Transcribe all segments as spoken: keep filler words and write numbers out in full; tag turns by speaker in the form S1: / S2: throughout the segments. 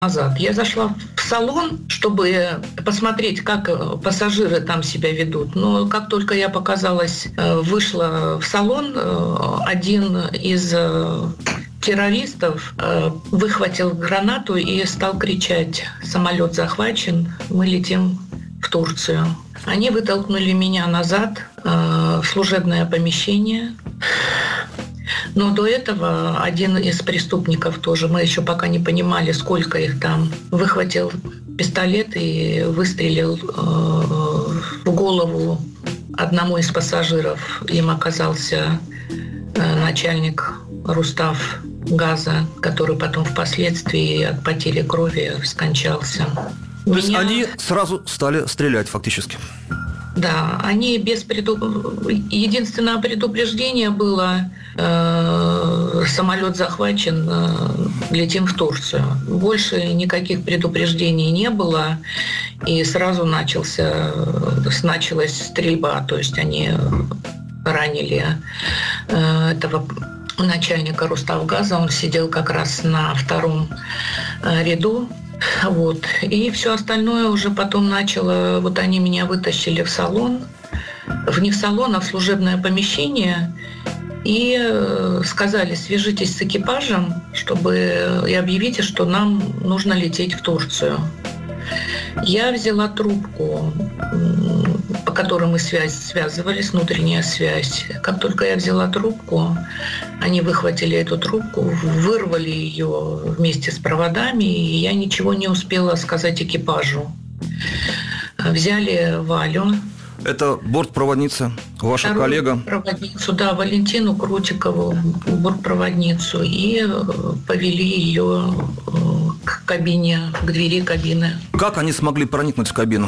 S1: назад. Я зашла в салон, чтобы посмотреть, как пассажиры там себя ведут. Но как только я показалась, вышла в салон, один из террористов выхватил гранату и стал кричать: «Самолет захвачен, мы летим в Турцию». Они вытолкнули меня назад в служебное помещение. Но до этого один из преступников тоже, мы еще пока не понимали, сколько их там, выхватил пистолет и выстрелил в голову одному из пассажиров. Им оказался начальник Руставгаза, который потом впоследствии от потери крови скончался.
S2: То есть Меня... они сразу стали стрелять фактически?
S1: Да, они без предуп... Единственное предупреждение было: э, самолет захвачен, э, летим в Турцию. Больше никаких предупреждений не было, и сразу начался, началась стрельба. То есть они ранили э, этого начальника Руставгаза, он сидел как раз на втором э, ряду. Вот. И все остальное уже потом начало... Вот они меня вытащили в салон, в не в салон, а в служебное помещение, и сказали: свяжитесь с экипажем, чтобы и объявите, что нам нужно лететь в Турцию. Я взяла трубку, по которой мы связь, связывались, внутренняя связь. Как только я взяла трубку, они выхватили эту трубку, вырвали ее вместе с проводами, и я ничего не успела сказать экипажу. Взяли Валю.
S2: Это бортпроводница, ваша
S1: Вторую
S2: коллега?
S1: Проводницу, да, Валентину Крутикову, бортпроводницу, и повели ее к кабине, к двери кабины.
S2: Как они смогли проникнуть в кабину?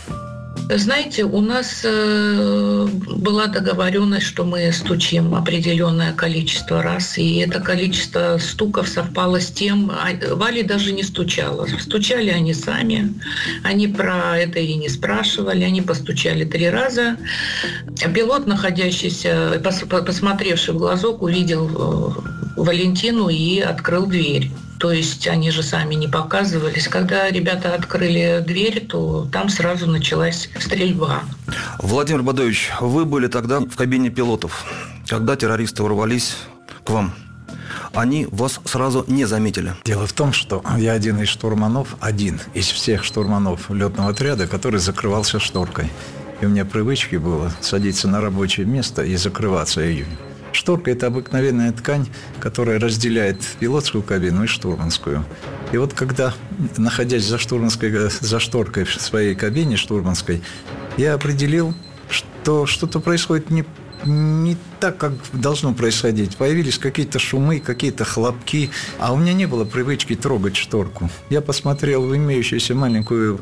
S1: Знаете, у нас э, была договоренность, что мы стучим определенное количество раз, и это количество стуков совпало с тем, а Валя даже не стучала. Стучали они сами, они про это и не спрашивали, они постучали три раза. Пилот, находящийся, посмотревший в глазок, увидел Валентину и открыл дверь. То есть они же сами не показывались. Когда ребята открыли дверь, то там сразу началась стрельба.
S2: Владимир Бадоевич, вы были тогда в кабине пилотов, когда террористы ворвались к вам. Они вас сразу не заметили.
S3: Дело в том, что я один из штурманов, один из всех штурманов летного отряда, который закрывался шторкой. И у меня привычки было садиться на рабочее место и закрываться ею. Шторка – это обыкновенная ткань, которая разделяет пилотскую кабину и штурманскую. И вот когда, находясь за, штурманской, за шторкой в своей кабине штурманской, я определил, что что-то происходит не, не так, как должно происходить. Появились какие-то шумы, какие-то хлопки, а у меня не было привычки трогать шторку. Я посмотрел в имеющуюся маленькую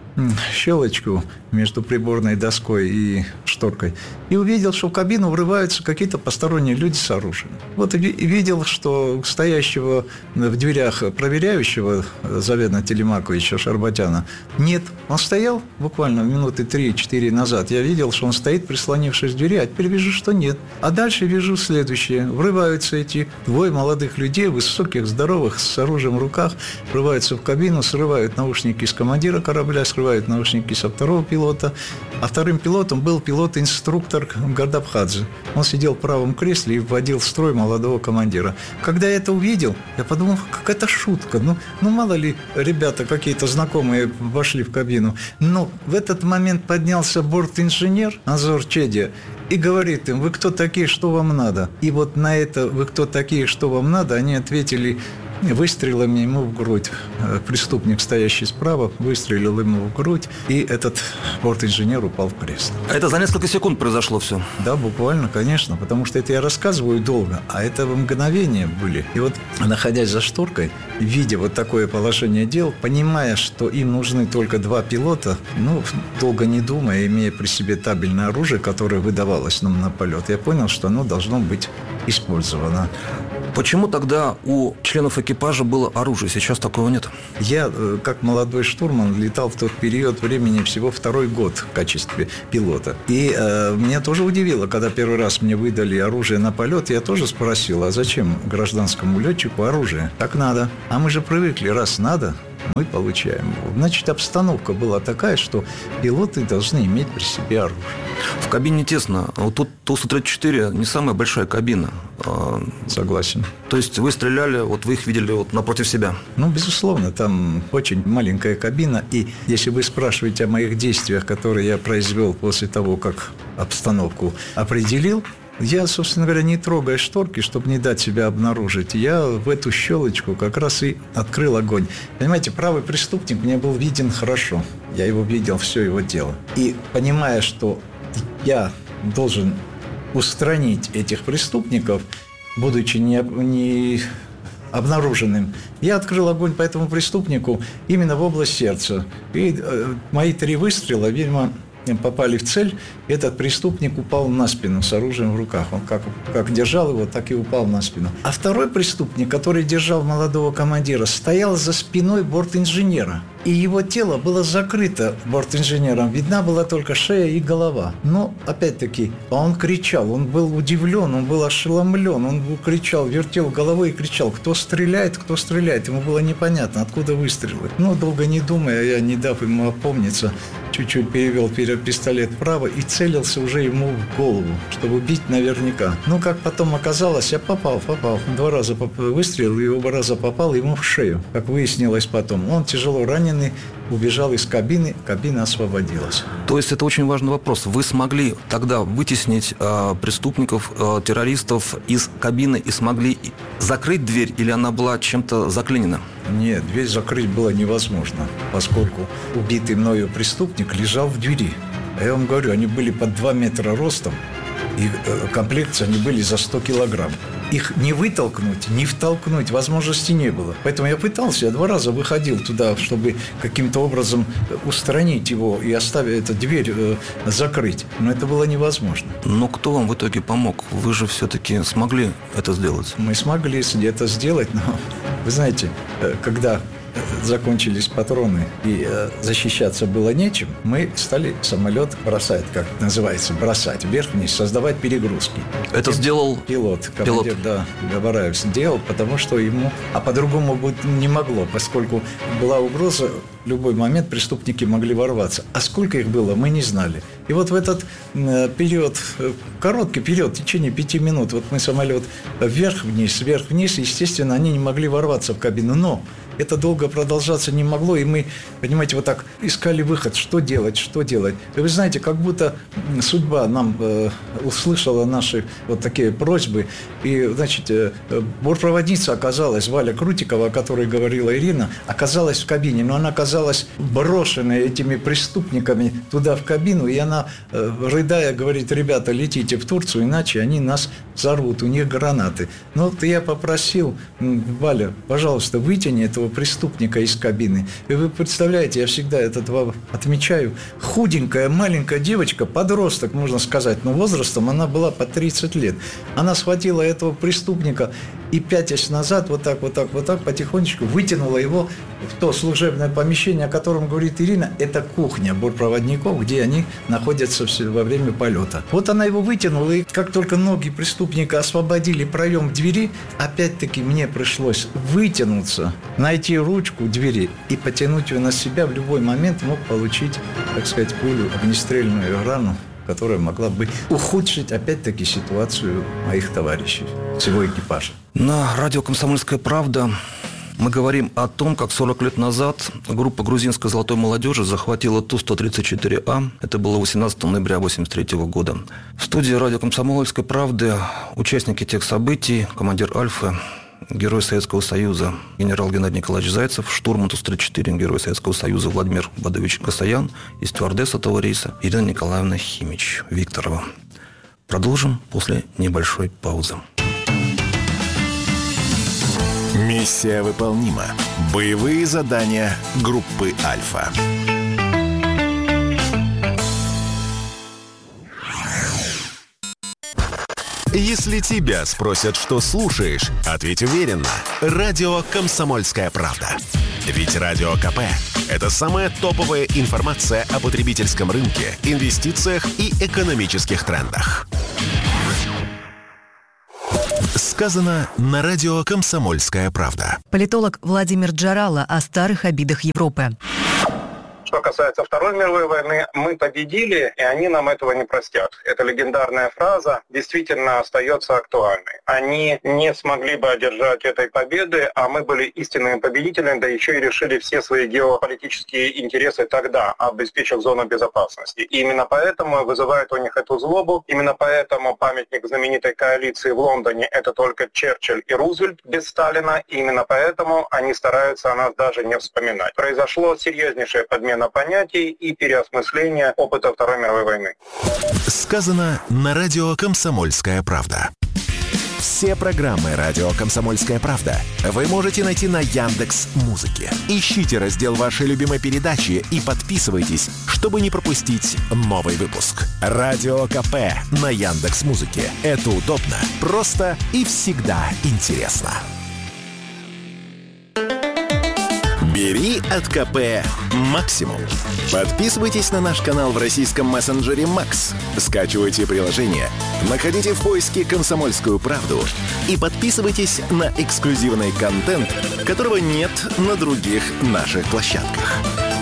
S3: щелочку между приборной доской и шторкой и увидел, что в кабину врываются какие-то посторонние люди с оружием. Вот и видел, что стоящего в дверях проверяющего Завена Телемаковича Шарбатяна нет. Он стоял буквально минуты три-четыре назад. Я видел, что он стоит, прислонившись к двери, а теперь вижу, что нет. А дальше вижу следующее. Врываются эти двое молодых людей, высоких, здоровых, с оружием в руках, врываются в кабину, срывают наушники с командира корабля, срывают наушники со второго пилота. А вторым пилотом был пилот-инструктор Гардабхадзе. Он сидел в правом кресле и вводил в строй молодого командира. Когда я это увидел, я подумал, какая-то шутка. Ну, ну мало ли, ребята какие-то знакомые вошли в кабину. Но в этот момент поднялся борт-инженер Азор Чедия и говорит им: вы кто такие, что вам надо? И вот на это «вы кто такие, что вам надо» они ответили выстрелами ему в грудь. Преступник, стоящий справа, выстрелил ему в грудь, и этот борт-инженер упал в кресло.
S2: Это за несколько секунд произошло все?
S3: Да, буквально, конечно, потому что это я рассказываю долго, а это мгновения были. И вот, находясь за шторкой, видя вот такое положение дел, понимая, что им нужны только два пилота, ну, долго не думая, имея при себе табельное оружие, которое выдавалось нам на полет, я понял, что оно должно быть использовано.
S2: Почему тогда у членов экипажа было оружие? Сейчас такого нет.
S3: Я, как молодой штурман, летал в тот период времени всего второй год в качестве пилота. И э, меня тоже удивило, когда первый раз мне выдали оружие на полет, я тоже спросил, а зачем гражданскому летчику оружие? Так надо. А мы же привыкли, раз надо, мы получаем его. Значит, обстановка была такая, что пилоты должны иметь при себе оружие.
S2: В кабине тесно. Вот тут Ту-сто тридцать четыре не самая большая кабина.
S3: Согласен.
S2: То есть вы стреляли, вот вы их видели вот напротив себя?
S3: Ну, безусловно, там очень маленькая кабина. И если вы спрашиваете о моих действиях, которые я произвел после того, как обстановку определил, я, собственно говоря, не трогая шторки, чтобы не дать себя обнаружить, я в эту щелочку как раз и открыл огонь. Понимаете, правый преступник мне был виден хорошо. Я его видел, все его тело. И понимая, что я должен устранить этих преступников, будучи не, не обнаруженным, я открыл огонь по этому преступнику именно в область сердца. И э, мои три выстрела, видимо, попали в цель. Этот преступник упал на спину с оружием в руках. Он как, как держал его, так и упал на спину. А второй преступник, который держал молодого командира, стоял за спиной бортинженера. И его тело было закрыто бортинженером. Видна была только шея и голова. Но, опять-таки, он кричал, он был удивлен, он был ошеломлен. Он кричал, вертел головой и кричал: кто стреляет, кто стреляет. Ему было непонятно, откуда выстрелы. Но, долго не думая, я, не дав ему опомниться, чуть-чуть перевел пистолет вправо и целился уже ему в голову, чтобы бить наверняка. Ну, как потом оказалось, я попал, попал. Два раза выстрелил, и оба раза попал ему в шею. Как выяснилось потом, он тяжело ранен, убежал из кабины, кабина освободилась.
S2: То есть это очень важный вопрос. Вы смогли тогда вытеснить э, преступников, э, террористов из кабины и смогли закрыть дверь, или она была чем-то заклинена?
S3: Нет, дверь закрыть было невозможно, поскольку убитый мною преступник лежал в двери. А я вам говорю, они были под два метра ростом, и э, комплекции они были за сто килограмм. Их не вытолкнуть, не втолкнуть возможности не было. Поэтому я пытался, я два раза выходил туда, чтобы каким-то образом устранить его и оставить эту дверь э, закрыть. Но это было невозможно.
S2: Но кто вам в итоге помог? Вы же все-таки смогли это сделать?
S3: Мы смогли это сделать, но, вы знаете, когда закончились патроны и э, защищаться было нечем, мы стали самолет бросать, как называется, бросать вверх-вниз, создавать перегрузки.
S2: Это
S3: Тем
S2: сделал
S3: пилот, командир,
S2: пилот.
S3: Да, Габараев сделал, потому что ему, а по-другому быть не могло, поскольку была угроза, в любой момент преступники могли ворваться. А сколько их было, мы не знали. И вот в этот э, период, э, короткий период, в течение пяти минут, вот мы самолет вверх-вниз, вверх-вниз, естественно, они не могли ворваться в кабину, но это долго продолжаться не могло, и мы, понимаете, вот так искали выход, что делать, что делать. И вы знаете, как будто судьба нам э, услышала наши вот такие просьбы, и, значит, э, бортпроводница оказалась, Валя Крутикова, о которой говорила Ирина, оказалась в кабине, но она оказалась брошенной этими преступниками туда в кабину, и она, э, рыдая, говорит: ребята, летите в Турцию, иначе они нас взорвут, у них гранаты. Ну, вот я попросил: Валя, пожалуйста, вытяни этого преступника из кабины. И вы представляете, я всегда это отмечаю, худенькая маленькая девочка, подросток, можно сказать, но возрастом она была по тридцать лет. Она схватила этого преступника и, пятясь назад, вот так, вот так, вот так, потихонечку вытянула его в то служебное помещение, о котором говорит Ирина. Это кухня бортпроводников, где они находятся во время полета. Вот она его вытянула, и как только ноги преступника освободили проем двери, опять-таки мне пришлось вытянуться, найти ручку двери и потянуть ее на себя. В любой момент мог получить, так сказать, пулю, огнестрельную рану, которая могла бы ухудшить, опять-таки, ситуацию моих товарищей, всего экипажа.
S2: На радио «Комсомольская правда» мы говорим о том, как сорок лет назад группа грузинской золотой молодежи захватила Ту сто тридцать четыре А. Это было восемнадцатого ноября восемьдесят третьего года. В студии радио «Комсомольской правды» участники тех событий: командир «Альфы», герой Советского Союза генерал Геннадий Николаевич Зайцев, штурман Ту сто тридцать четыре, герой Советского Союза Владимир Бадович Касаян и стюардесса этого рейса Ирина Николаевна Химич Викторова. Продолжим после небольшой паузы.
S4: Миссия выполнима. Боевые задания группы «Альфа». Если тебя спросят, что слушаешь, ответь уверенно. Радио «Комсомольская правда». Ведь Радио КП – это самая топовая информация о потребительском рынке, инвестициях и экономических трендах. С Сказано на радио «Комсомольская правда».
S5: Политолог Владимир Джарало о старых обидах Европы.
S6: Что касается Второй мировой войны, мы победили, и они нам этого не простят. Эта легендарная фраза действительно остается актуальной. Они не смогли бы одержать этой победы, а мы были истинными победителями, да еще и решили все свои геополитические интересы тогда, обеспечив зону безопасности. И именно поэтому вызывает у них эту злобу, именно поэтому памятник знаменитой коалиции в Лондоне – это только Черчилль и Рузвельт без Сталина, и именно поэтому они стараются о нас даже не вспоминать. Произошло серьезнейшее подмена понятий и переосмысление опыта Второй мировой войны.
S4: Сказано на радио «Комсомольская правда». Все программы радио «Комсомольская правда» вы можете найти на Яндекс.Музыке. Ищите раздел вашей любимой передачи и подписывайтесь, чтобы не пропустить новый выпуск. Радио КП на Яндекс.Музыке. Это удобно, просто и всегда интересно. Бери от КП максимум. Подписывайтесь на наш канал в российском мессенджере Макс. Скачивайте приложение, находите в поиске «Комсомольскую правду» и подписывайтесь на эксклюзивный контент, которого нет на других наших площадках.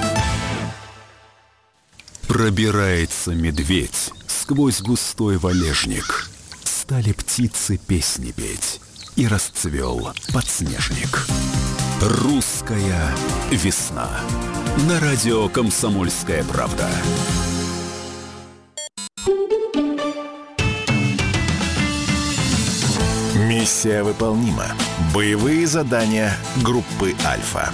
S7: Пробирается медведь сквозь густой валежник. Стали птицы песни петь, и расцвел подснежник. Русская весна. На радио «Комсомольская правда».
S4: Миссия выполнима. Боевые задания группы «Альфа».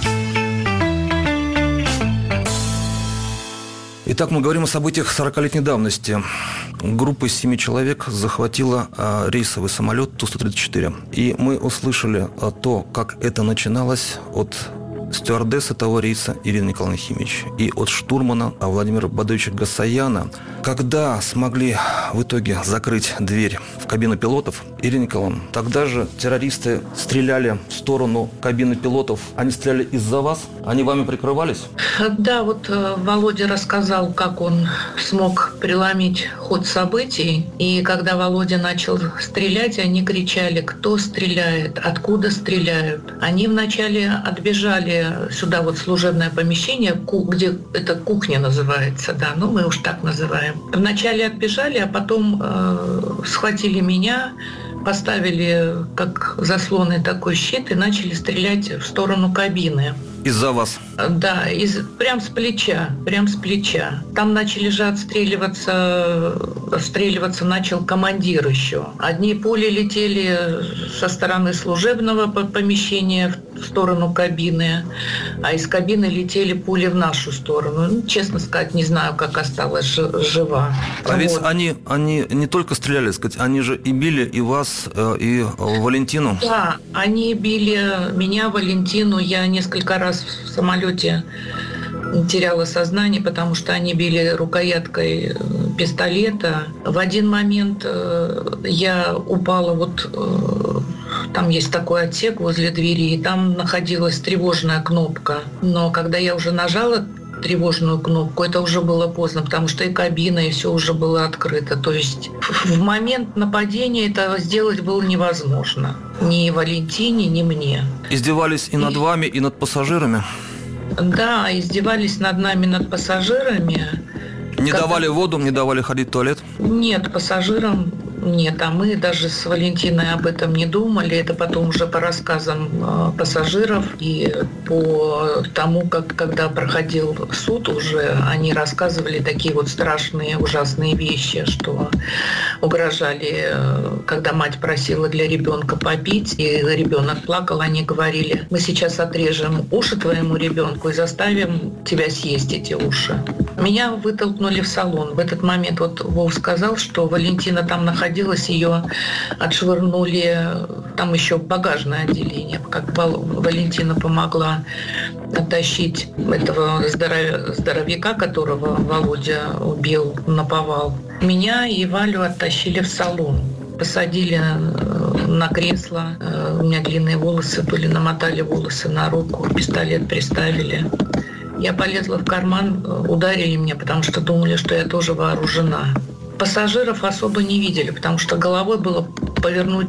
S2: Итак, мы говорим о событиях сорокалетней давности. Группа из семи человек захватила а, рейсовый самолет Ту сто тридцать четыре. И мы услышали а, то, как это начиналось от стюардессы того рейса Ирины Николаевны Химич и от штурмана Владимира Бадовича Гасаяна. Когда смогли в итоге закрыть дверь в кабину пилотов, Ирина Николаевна, тогда же террористы стреляли в сторону кабины пилотов. Они стреляли из-за вас? Они вами прикрывались?
S1: Да, вот Володя рассказал, как он смог преломить ход событий. И когда Володя начал стрелять, они кричали: кто стреляет, откуда стреляют. Они вначале отбежали сюда, вот служебное помещение, где это кухня называется, да, ну мы уж так называем. Вначале отбежали, а потом э, схватили меня, поставили как заслонный такой щит и начали стрелять в сторону кабины.
S2: Из-за вас?
S1: Да, из, прям с плеча, прям с плеча. Там начали же отстреливаться, отстреливаться начал командир еще. Одни пули летели со стороны служебного помещения в сторону кабины, а из кабины летели пули в нашу сторону. Ну, честно сказать, не знаю, как осталась жива.
S2: А ведь
S1: вот.
S2: они, они не только стреляли, сказать, они же и били и вас, и Валентину.
S1: Да, они били меня, Валентину. Я несколько раз в самолете теряла сознание, потому что они били рукояткой пистолета. В один момент я упала, вот там есть такой отсек возле двери, и там находилась тревожная кнопка. Но когда я уже нажала тревожную кнопку, это уже было поздно, потому что и кабина, и все уже было открыто. То есть в момент нападения это сделать было невозможно. Ни Валентине, ни мне.
S2: Издевались и над и... вами, и над пассажирами?
S1: Да, издевались над нами, над пассажирами.
S2: Не
S1: Когда...
S2: давали воду, не давали ходить в туалет?
S1: Нет, пассажирам нет, а мы даже с Валентиной об этом не думали. Это потом уже по рассказам э, пассажиров и по тому, как когда проходил суд, уже они рассказывали такие вот страшные, ужасные вещи, что угрожали, э, когда мать просила для ребенка попить, и ребенок плакал, они говорили: мы сейчас отрежем уши твоему ребенку и заставим тебя съесть эти уши. Меня вытолкнули в салон. В этот момент вот Вов сказал, что Валентина там находилась, ее отшвырнули, там еще багажное отделение, как Валентина помогла оттащить этого здоров... здоровяка, которого Володя убил наповал. Меня и Валю оттащили в салон. Посадили на кресло, у меня длинные волосы были, намотали волосы на руку, пистолет приставили. Я полезла в карман, ударили меня, потому что думали, что я тоже вооружена. Пассажиров особо не видели, потому что головой было повернуть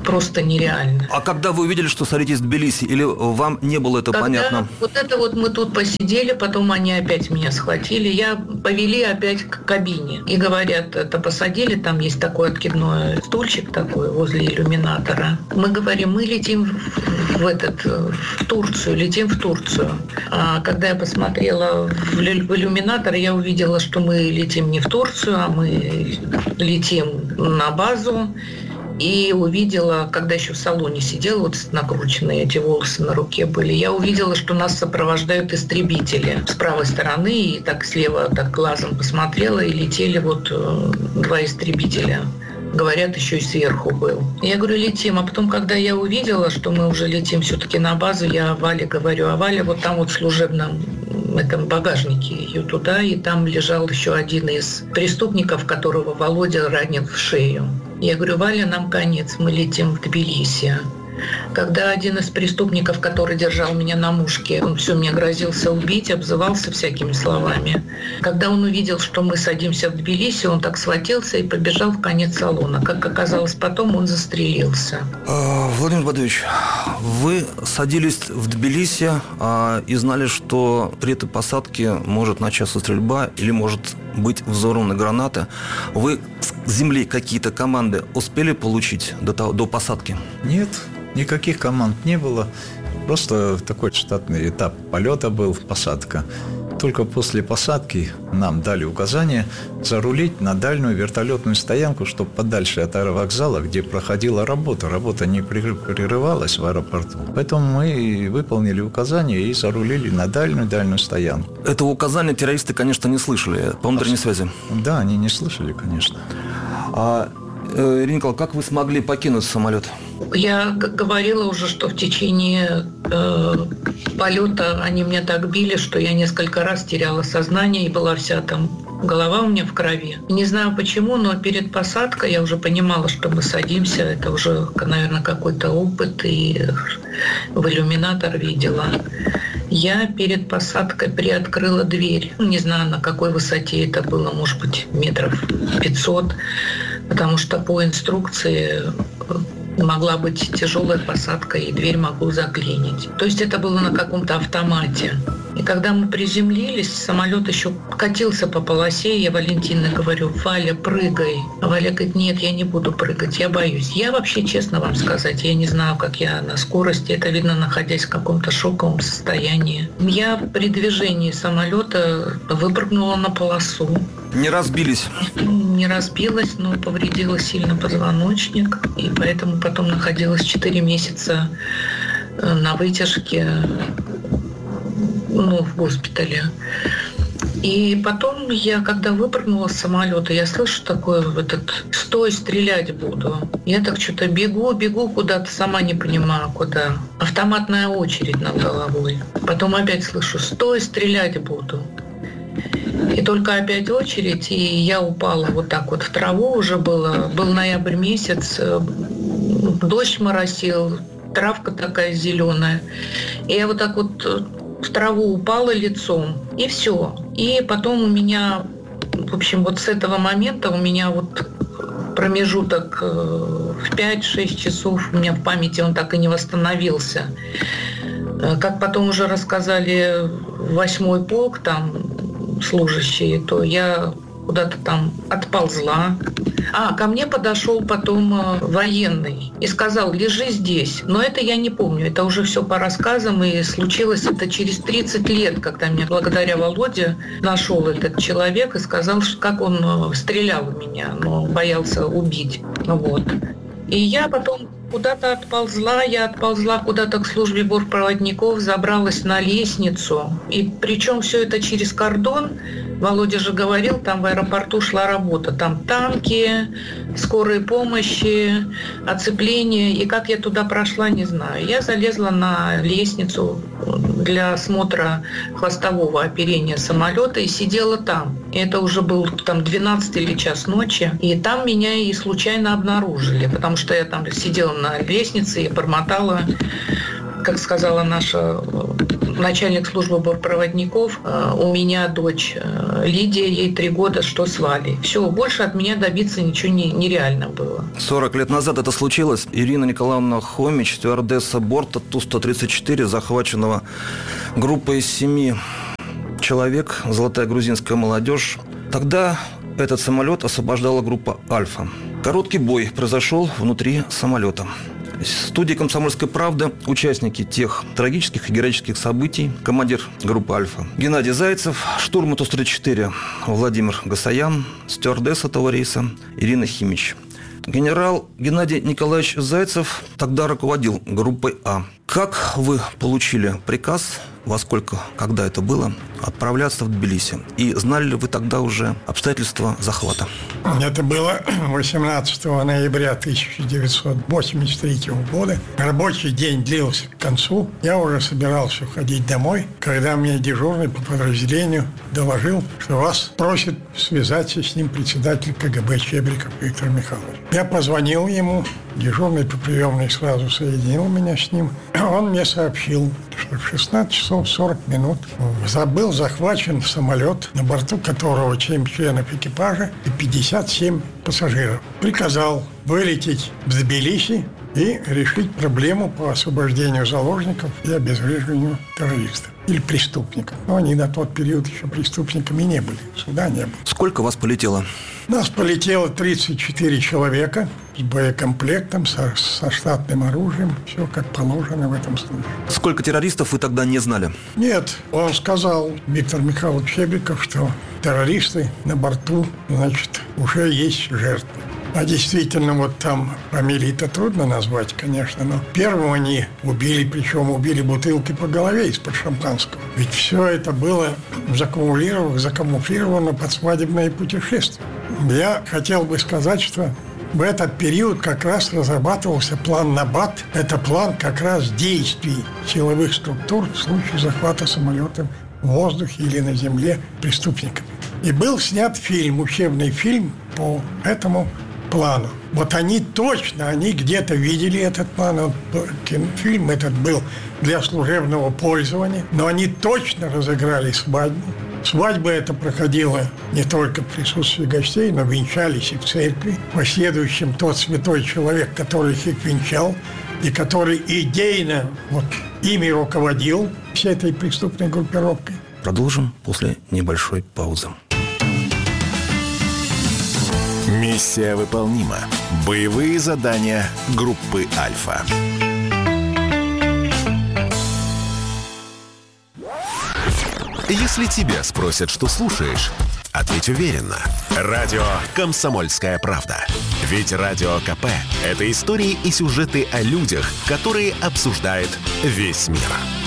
S1: просто нереально.
S2: А когда вы увидели, что садитесь в Тбилиси, или вам не было это
S1: когда
S2: понятно?
S1: Вот это вот мы тут посидели, потом они опять меня схватили, я повели опять к кабине. И говорят, это посадили, там есть такой откидной стульчик такой возле иллюминатора. Мы говорим, мы летим в, этот, в Турцию, летим в Турцию. А когда я посмотрела в, в иллюминатор, я увидела, что мы летим не в Турцию, а мы летим на базу. И увидела, когда еще в салоне сидела, вот накрученные эти волосы на руке были, я увидела, что нас сопровождают истребители с правой стороны, и так слева так глазом посмотрела, и летели вот два истребителя. Говорят, еще и сверху был. Я говорю, летим. А потом, когда я увидела, что мы уже летим все-таки на базу, я Вале говорю, а Валя вот там вот в служебном этом багажнике ее туда, и там лежал еще один из преступников, которого Володя ранил в шею. Я говорю, Валя, нам конец, мы летим в Тбилиси. Когда один из преступников, который держал меня на мушке, он все мне грозился убить, обзывался всякими словами. Когда он увидел, что мы садимся в Тбилиси, он так схватился и побежал в конец салона. Как оказалось потом, он застрелился.
S2: Владимир Владимирович, вы садились в Тбилиси а, и знали, что при этой посадке может начаться стрельба или может быть взорваны гранаты. Вы с земли какие-то команды успели получить до, того, до посадки?
S3: Нет, никаких команд не было. Просто такой штатный этап полета был, посадка. Только после посадки нам дали указание зарулить на дальнюю вертолетную стоянку, чтобы подальше от аэровокзала, где проходила работа. Работа не прерывалась в аэропорту. Поэтому мы выполнили указание и зарулили на дальнюю-дальнюю стоянку.
S2: Этого указания террористы, конечно, не слышали по внутренней связи.
S3: Да, они не слышали, конечно.
S2: А, Ирина Николаевна, как вы смогли покинуть самолет?
S1: Я г- говорила уже, что в течение э, полета они меня так били, что я несколько раз теряла сознание и была вся там, голова у меня в крови. Не знаю почему, но перед посадкой я уже понимала, что мы садимся. Это уже, наверное, какой-то опыт, и в иллюминатор видела. Я перед посадкой приоткрыла дверь. Не знаю, на какой высоте это было, может быть, метров пятьсот, потому что по инструкции могла быть тяжелая посадка, и дверь могу заклинить. То есть это было на каком-то автомате. И когда мы приземлились, самолет еще катился по полосе, я Валентине говорю, Валя, прыгай. А Валя говорит, нет, я не буду прыгать, я боюсь. Я вообще, честно вам сказать, я не знаю, как я на скорости, это видно, находясь в каком-то шоковом состоянии. Я при движении самолета выпрыгнула на полосу.
S2: Не разбились?
S1: Не разбилась, но повредила сильно позвоночник, и поэтому потом находилась четыре месяца на вытяжке, ну, в госпитале. И потом я, когда выпрыгнула с самолета, я слышу такое, этот, стой, стрелять буду. Я так что-то бегу, бегу куда-то, сама не понимаю, куда. Автоматная очередь над головой. Потом опять слышу, стой, стрелять буду. И только опять очередь, и я упала вот так вот в траву уже было. Был ноябрь месяц, дождь моросил, травка такая зеленая. И я вот так вот в траву упала лицом, и все. И потом у меня, в общем, вот с этого момента у меня вот промежуток в пять-шесть часов, у меня в памяти он так и не восстановился. Как потом уже рассказали восьмой полк, там, служащие, то я куда-то там отползла. А, ко мне подошел потом военный и сказал, лежи здесь. Но это я не помню, это уже все по рассказам, и случилось это через тридцать лет, когда меня благодаря Володе нашел этот человек и сказал, как он стрелял в меня, но боялся убить. Вот. И я потом куда-то отползла, я отползла куда-то к службе бортпроводников, забралась на лестницу. И причем все это через кордон. Володя же говорил, там в аэропорту шла работа. Там танки, скорые помощи, оцепление. И как я туда прошла, не знаю. Я залезла на лестницу для осмотра хвостового оперения самолета и сидела там. И это уже был там двенадцатый или час ночи. И там меня и случайно обнаружили, потому что я там сидела на лестнице и бормотала, как сказала наша начальник службы бортпроводников, у меня дочь Лидия, ей три года, что с Валей. Все, больше от меня добиться ничего не, нереально было.
S2: сорок лет назад это случилось. Ирина Николаевна Хомич, стюардесса борта Ту сто тридцать четыре, захваченного группой из семи человек, золотая грузинская молодежь. Тогда этот самолет освобождала группа «Альфа». Короткий бой произошел внутри самолета. В студии «Комсомольской правды» участники тех трагических и героических событий, командир группы «Альфа» Геннадий Зайцев, штурман Ту сто тридцать четыре Владимир Гасаян, стюардесса этого рейса Ирина Химич. Генерал Геннадий Николаевич Зайцев тогда руководил группой «А». Как вы получили приказ, во сколько, когда это было, отправляться в Тбилиси? И знали ли вы тогда уже обстоятельства захвата?
S8: Это было восемнадцатого ноября тысяча девятьсот восемьдесят третьего года. Рабочий день длился к концу. Я уже собирался уходить домой, когда мне дежурный по подразделению доложил, что вас просит связаться с ним председатель КГБ Чебриков Виктор Михайлович. Я позвонил ему, дежурный по приемной сразу соединил меня с ним. Он мне сообщил, что в шестнадцать часов сорок минут был захвачен самолет, на борту которого семь членов экипажа и пятьдесят семь пассажиров. Приказал вылететь в Тбилиси и решить проблему по освобождению заложников и обезвреживанию террористов или преступников. Но они на тот период еще преступниками не были, суда не было.
S2: Сколько вас полетело?
S8: Нас полетело тридцать четыре человека с боекомплектом, со, со штатным оружием. Все как положено в этом случае.
S2: Сколько террористов вы тогда не знали?
S8: Нет, он сказал, Виктор Михайлович Чебриков, что террористы на борту, значит, уже есть жертвы. А действительно, вот там фамилии-то трудно назвать, конечно, но первым они убили, причем убили бутылки по голове из-под шампанского. Ведь все это было закамуфлировано, закамуфлировано под свадебное путешествие. Я хотел бы сказать, что в этот период как раз разрабатывался план «Набат». Это план как раз действий силовых структур в случае захвата самолета в воздухе или на земле преступниками. И был снят фильм, учебный фильм по этому плану. Вот они точно, они где-то видели этот план. Фильм этот был для служебного пользования, но они точно разыграли свадьбу. Свадьба эта проходила не только в присутствии гостей, но венчались и в церкви. В последующем тот святой человек, который их венчал, и который идейно вот, ими руководил всей этой преступной группировкой.
S2: Продолжим после небольшой паузы.
S4: Миссия выполнима. Боевые задания группы «Альфа». Если тебя спросят, что слушаешь, ответь уверенно. Радио «Комсомольская правда». Ведь Радио КП – это истории и сюжеты о людях, которые обсуждает весь мир.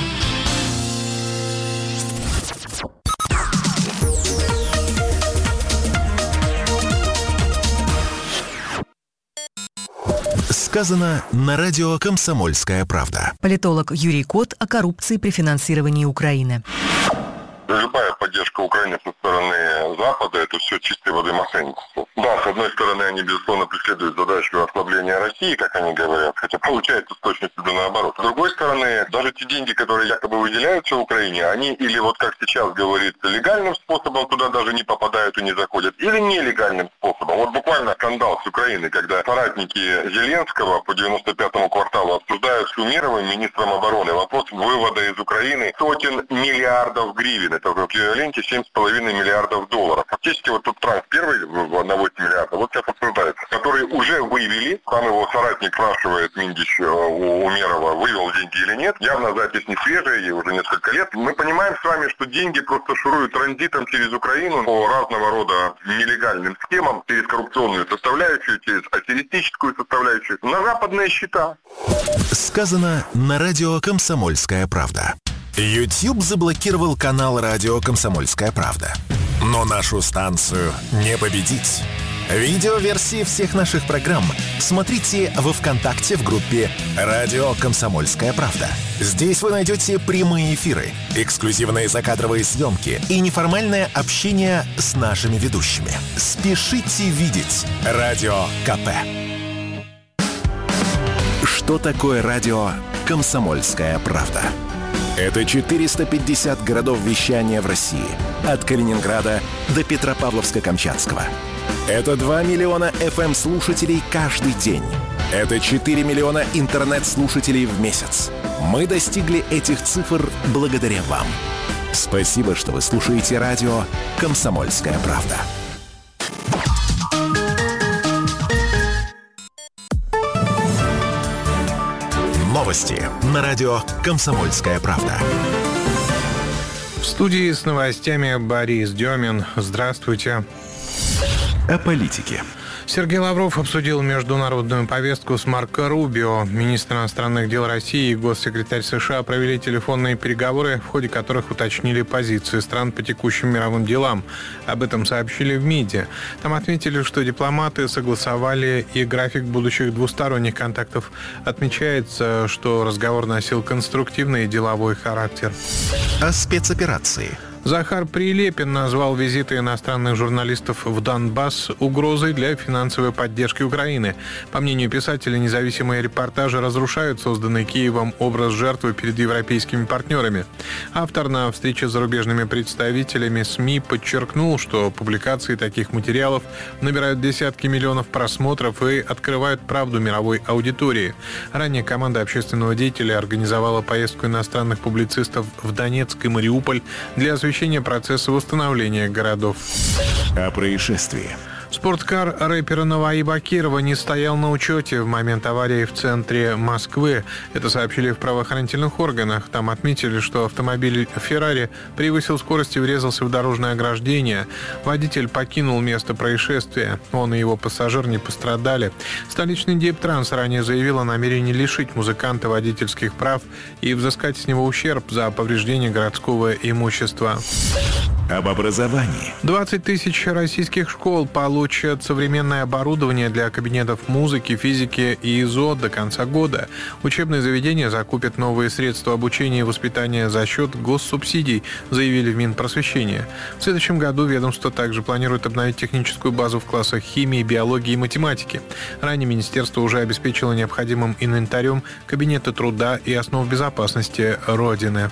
S4: Сказано на радио «Комсомольская правда».
S5: Политолог Юрий Кот о коррупции при финансировании Украины.
S9: Любая поддержка Украины со стороны Запада – это все чистой воды мошенничество. Да, с одной стороны, они, безусловно, преследуют задачу ослабления России, как они говорят, хотя получается с точностью да наоборот. С другой стороны, даже те деньги, которые якобы выделяются Украине, они или, вот как сейчас говорится, легальным способом туда даже не попадают и не заходят, или нелегальным способом. Вот буквально скандал с Украиной, когда соратники Зеленского по девяносто пятому кварталу обсуждают с Умеровым, министром обороны, вопрос вывода из Украины сотен миллиардов гривен. Это в эквиваленте семь с половиной миллиардов долларов. Фактически вот тут транс первый на восемь миллиардов, вот сейчас обсуждается, который уже вывели. Там его соратник спрашивает, Миндич у Умерова, вывел деньги или нет. Явно запись не свежая, ей уже несколько лет. Мы понимаем с вами, что деньги просто шуруют транзитом через Украину по разного рода нелегальным схемам, через коррупционную составляющую, через аферистическую составляющую, на западные счета.
S4: Сказано на радио «Комсомольская правда». YouTube заблокировал канал радио «Комсомольская правда». Но нашу станцию не победить. Видеоверсии всех наших программ смотрите во ВКонтакте в группе «Радио Комсомольская правда». Здесь вы найдете прямые эфиры, эксклюзивные закадровые съемки и неформальное общение с нашими ведущими. Спешите видеть Радио КП. Что такое радио «Комсомольская правда»? Это четыреста пятьдесят городов вещания в России. От Калининграда до Петропавловска-Камчатского. Это два миллиона эф эм-слушателей каждый день. Это четыре миллиона интернет-слушателей в месяц. Мы достигли этих цифр благодаря вам. Спасибо, что вы слушаете радио «Комсомольская правда». Новости на радио «Комсомольская правда».
S10: В студии с новостями Борис Демин. Здравствуйте.
S4: О политике.
S10: Сергей Лавров обсудил международную повестку с Марко Рубио. Министр иностранных дел России и госсекретарь США провели телефонные переговоры, в ходе которых уточнили позиции стран по текущим мировым делам. Об этом сообщили в МИДе. Там отметили, что дипломаты согласовали и график будущих двусторонних контактов. Отмечается, что разговор носил конструктивный и деловой характер.
S4: О спецоперации.
S10: Захар Прилепин назвал визиты иностранных журналистов в Донбасс угрозой для финансовой поддержки Украины. По мнению писателя, независимые репортажи разрушают созданный Киевом образ жертвы перед европейскими партнерами. Автор на встрече с зарубежными представителями СМИ подчеркнул, что публикации таких материалов набирают десятки миллионов просмотров и открывают правду мировой аудитории. Ранее команда общественного деятеля организовала поездку иностранных публицистов в Донецк и Мариуполь для освещения процесса восстановления городов.
S4: О происшествии.
S10: Спорткар рэпера Наваи Бакирова не стоял на учете в момент аварии в центре Москвы. Это сообщили в правоохранительных органах. Там отметили, что автомобиль «Феррари» превысил скорость и врезался в дорожное ограждение. Водитель покинул место происшествия. Он и его пассажир не пострадали. Столичный Дептранс ранее заявил о намерении лишить музыканта водительских прав и взыскать с него ущерб за повреждение городского имущества.
S4: Об образовании.
S10: двадцать тысяч российских школ получат современное оборудование для кабинетов музыки, физики и ИЗО до конца года. Учебные заведения закупят новые средства обучения и воспитания за счет госсубсидий, заявили в Минпросвещения. В следующем году ведомство также планирует обновить техническую базу в классах химии, биологии и математики. Ранее министерство уже обеспечило необходимым инвентарем кабинеты труда и основ безопасности Родины.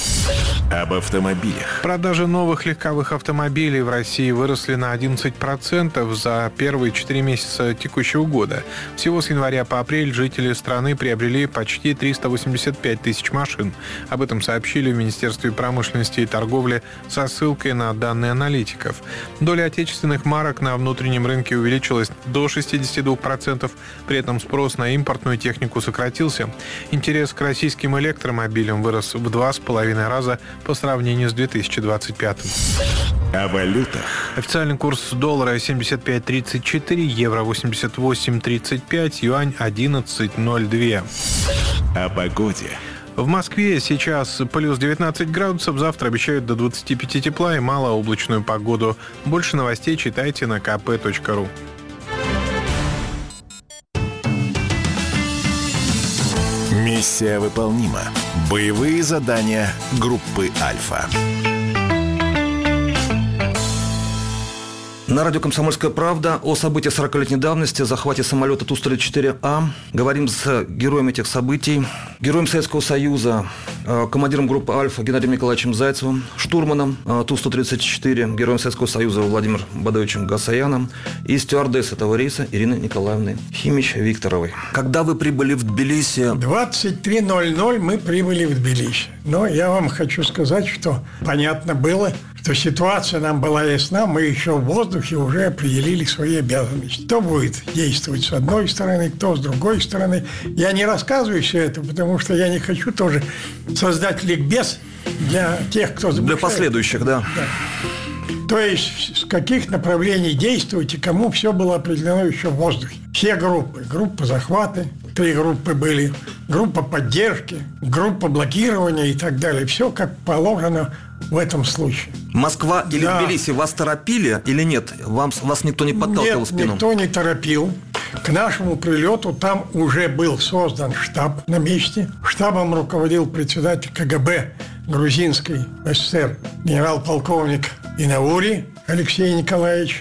S4: Об автомобилях.
S10: Продажи новых легковых автомобилей в России выросли на одиннадцать процентов за первые четыре месяца текущего года. Всего с января по апрель жители страны приобрели почти триста восемьдесят пять тысяч машин. Об этом сообщили в Министерстве промышленности и торговли со ссылкой на данные аналитиков. Доля отечественных марок на внутреннем рынке увеличилась до шестьдесят два процента, при этом спрос на импортную технику сократился. Интерес к российским электромобилям вырос в два с половиной раза по сравнению с две тысячи двадцать пятым.
S4: О валютах.
S10: Официальный курс доллара семьдесят пять тридцать четыре, евро восемьдесят восемь тридцать пять, юань одиннадцать ноль два.
S4: О погоде.
S10: В Москве сейчас плюс девятнадцать градусов, завтра обещают до двадцати пяти тепла и малооблачную погоду. Больше новостей читайте на ка пэ точка ру.
S4: Миссия выполнима. Боевые задания группы «Альфа».
S2: На радио «Комсомольская правда» о событиях сорокалетней давности, захвате самолета Ту сто тридцать четыре А. Говорим с героем этих событий, героем Советского Союза, командиром группы «Альфа» Геннадием Николаевичем Зайцевым, штурманом Ту сто тридцать четыре, героем Советского Союза Владимиром Бадовичем Гасаяном и стюардессой этого рейса Ириной Николаевной Химич-Викторовой. Когда вы прибыли в Тбилиси?
S8: двадцать три ноль ноль мы прибыли в Тбилиси. Но я вам хочу сказать, что понятно было, что ситуация нам была ясна, мы еще в воздухе уже определили свои обязанности. Кто будет действовать с одной стороны, кто с другой стороны. Я не рассказываю все это, потому что я не хочу тоже создать ликбез для тех, кто замышляет.
S2: Для последующих, да.
S8: да. То есть, с каких направлений действовать и кому все было определено еще в воздухе. Все группы. Группа захвата, три группы были, группа поддержки, группа блокирования и так далее. Все как положено в этом случае.
S2: Москва или
S8: да.
S2: Тбилиси вас торопили или нет? Вам, вас никто не подталкивал
S8: нет,
S2: в спину?
S8: Нет, никто не торопил. К нашему прилету там уже был создан штаб на месте. Штабом руководил председатель ка гэ бэ грузинской эс эс эс эр генерал-полковник Инаури Алексей Николаевич. В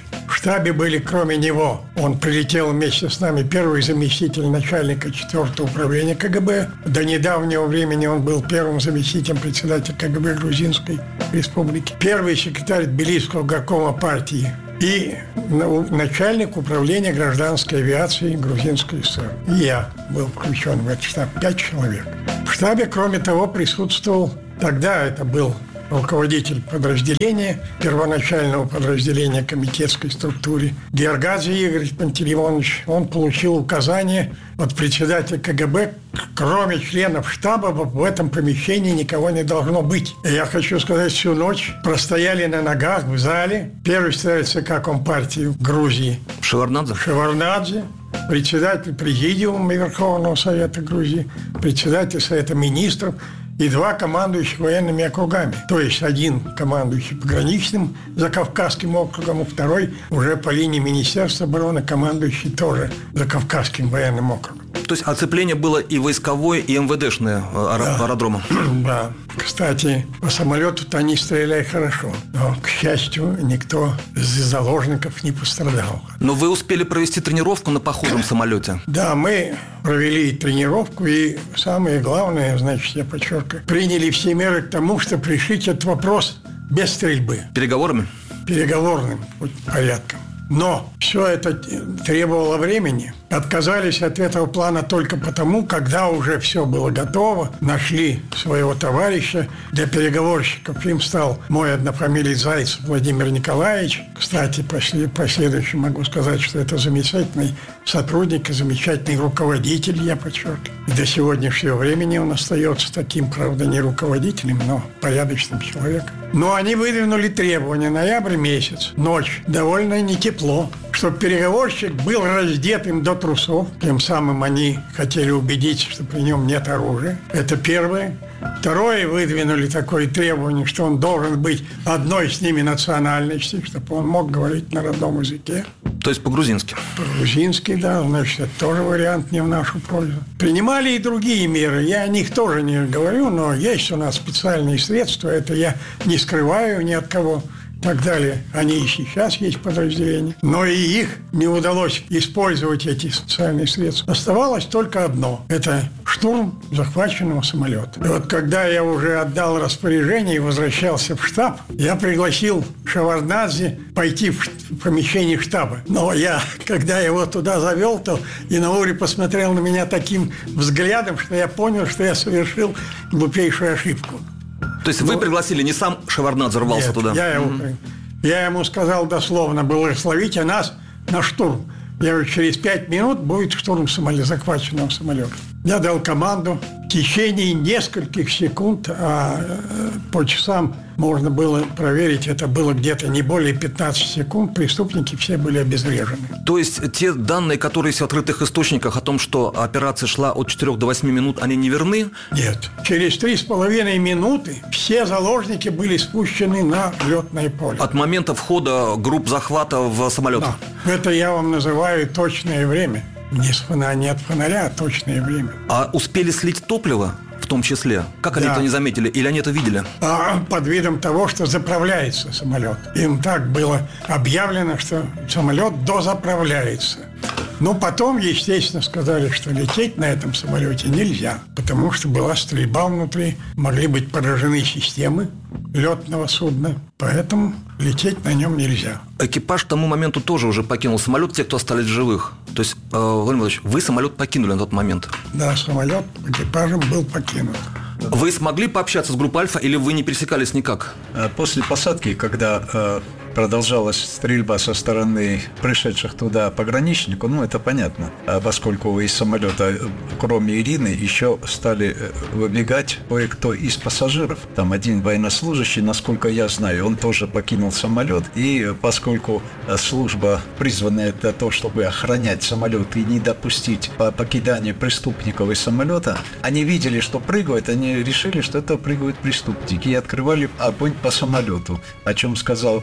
S8: штабе были кроме него. Он прилетел вместе с нами, первый заместитель начальника четвертого управления КГБ. До недавнего времени он был первым заместителем председателя КГБ Грузинской Республики. Первый секретарь Тбилисского горкома партии и начальник управления гражданской авиации Грузинской ССР. И я был включен в этот штаб. Пять человек. В штабе, кроме того, присутствовал, тогда это был руководитель подразделения, первоначального подразделения комитетской структуры, Георгадзе Игорь Пантелеймонович. Он получил указание от председателя КГБ, кроме членов штаба в этом помещении никого не должно быть. И я хочу сказать, всю ночь простояли на ногах в зале. Первый секретарь ЦК Компартии Грузии
S2: Шеварднадзе.
S8: Шеварднадзе, председатель президиума Верховного Совета Грузии, председатель Совета Министров и два командующих военными округами. То есть один командующий пограничным Закавказским округом, и второй уже по линии Министерства обороны командующий тоже Закавказским военным округом.
S2: То есть оцепление было и войсковое, и МВДшное
S8: да.
S2: аэродрома.
S8: Да. Кстати, по самолету-то они стреляли хорошо. Но, к счастью, никто из заложников не пострадал.
S2: Но вы успели провести тренировку на похожем самолете?
S8: Да, мы провели тренировку. И самое главное, значит, я подчеркиваю, приняли все меры к тому, чтобы решить этот вопрос без стрельбы.
S2: Переговорами?
S8: Переговорным порядком. Но все это требовало времени. Отказались от этого плана только потому, когда уже все было готово, нашли своего товарища. Для переговорщиков им стал мой однофамилец Зайцев Владимир Николаевич. Кстати, последующим могу сказать, что это замечательный сотрудник и замечательный руководитель, я подчеркиваю. И до сегодняшнего времени он остается таким, правда, не руководителем, но порядочным человеком. Но они выдвинули требования. Ноябрь месяц, ночь, довольно не тепло, чтобы переговорщик был раздетым до трусов. Тем самым они хотели убедиться, что при нем нет оружия. Это первое. Второе, выдвинули такое требование, что он должен быть одной с ними национальности, чтобы он мог говорить на родном языке.
S2: То есть по-грузински?
S8: По-грузински, да. Значит, это тоже вариант не в нашу пользу. Принимали и другие меры. Я о них тоже не говорю, но есть у нас специальные средства. Это я не скрываю ни от кого. И так далее. Они и сейчас есть подразделения. Но и их не удалось использовать, эти специальные средства. Оставалось только одно. Это штурм захваченного самолета. И вот когда я уже отдал распоряжение и возвращался в штаб, я пригласил Шеварднадзе пойти в помещение штаба. Но я, когда его туда завел, то Инаури посмотрел на меня таким взглядом, что я понял, что я совершил глупейшую ошибку.
S2: То есть вы пригласили, не сам Шеварднадзе рвался
S8: Нет,
S2: туда?
S8: Я, его, mm-hmm. я ему сказал дословно: благословите нас на штурм. Я говорю, через пять минут будет штурм самолета, захваченного самолета. Я дал команду. В течение нескольких секунд, а по часам можно было проверить, это было где-то не более пятнадцать секунд, преступники все были обезврежены.
S2: То есть те данные, которые есть в открытых источниках о том, что операция шла от четырёх до восьми минут, они не верны?
S8: Нет. Через три с половиной минуты все заложники были спущены на летное поле.
S2: От момента входа групп захвата в самолет?
S8: Да. Это я вам называю точное время. Не, с фонаря, не от фонаря, а точное время.
S2: А успели слить топливо в том числе? Как они
S8: да.
S2: это не заметили? Или они это видели?
S8: А, под видом того, что заправляется самолет. Им так было объявлено, что самолет дозаправляется. Но потом, естественно, сказали, что лететь на этом самолете нельзя, потому что была стрельба внутри, могли быть поражены системы летного судна, поэтому лететь на нем нельзя.
S2: Экипаж к тому моменту тоже уже покинул самолет, те, кто остались живых. То есть, э, Владимир Владимирович, вы самолет покинули на тот момент?
S8: Да, самолет экипажем был покинут.
S2: Вы смогли пообщаться с группой «Альфа» или вы не пересекались никак?
S3: После посадки, когда э, продолжалась стрельба со стороны пришедших туда пограничников, ну, это понятно, а поскольку из самолета, кроме Ирины, еще стали выбегать кое-кто из пассажиров. Там один военнослужащий, насколько я знаю, он тоже покинул самолет. И поскольку служба, призванная для того, чтобы охранять самолет и не допустить покидания преступников из самолета, они видели, что прыгают, они решили, что это прыгают преступники, и открывали огонь по самолету, о чем сказал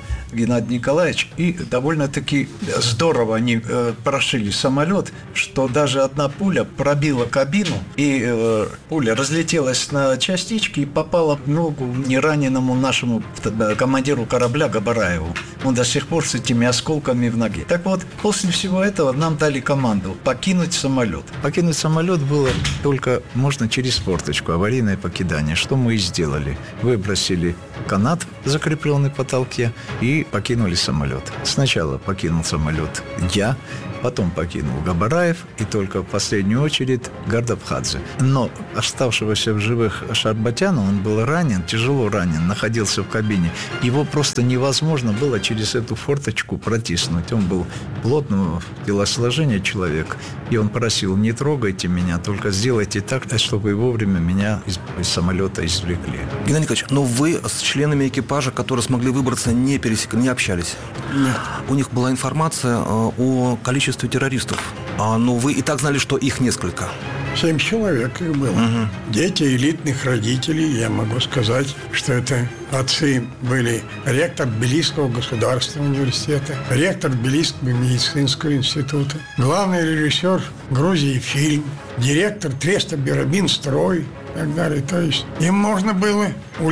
S3: Геннадий Николаевич, и довольно-таки здорово они э, прошили самолет, что даже одна пуля пробила кабину, и э, пуля разлетелась на частички и попала в ногу нераненому нашему командиру корабля Габараеву. Он до сих пор с этими осколками в ноге. Так вот, после всего этого нам дали команду покинуть самолет. Покинуть самолет было только можно через форточку, аварийное покидание, что мы и сделали. Выбросили канат, закрепленный в потолке, и покинули самолет. Сначала покинул самолет я, потом покинул Габараев, и только в последнюю очередь Гардабхадзе. Но оставшегося в живых Шарбатяна, он был ранен, тяжело ранен, находился в кабине. Его просто невозможно было через эту форточку протиснуть. Он был плотного телосложения человек, и он просил: не трогайте меня, только сделайте так, чтобы вовремя меня из, из самолета извлекли.
S2: Геннадий Николаевич, но вы с членами экипажа, которые смогли выбраться, не пересек... не общались?
S8: Нет.
S2: У них была информация о количестве террористов. А, ну, вы и так знали, что их несколько.
S8: Семь человек их было. Угу. Дети элитных родителей. Я могу сказать, что это отцы были ректор Тбилисского государственного университета, ректор Тбилисского медицинского института, главный режиссер Грузии фильм, директор Треста Бирабинстрой и так далее. То есть им можно было